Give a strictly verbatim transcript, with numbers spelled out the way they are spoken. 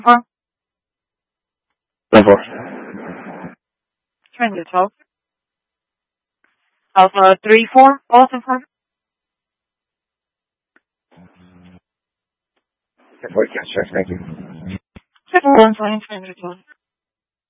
Four. ten four. Trying to twelve. Alpha three four. Boston four. ten four, yes, sir. Thank you. Triple one flying trying to twelve.